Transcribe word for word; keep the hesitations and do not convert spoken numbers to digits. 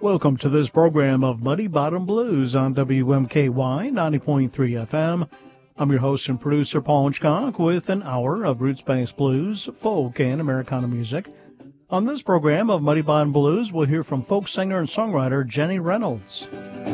Welcome to this program of Muddy Bottom Blues on W M K Y ninety point three F M. I'm your host and producer, Paul Hitchcock, with an hour of roots-based blues, folk, and Americana music. On this program of Muddy Bottom Blues, we'll hear from folk singer and songwriter Jenny Reynolds.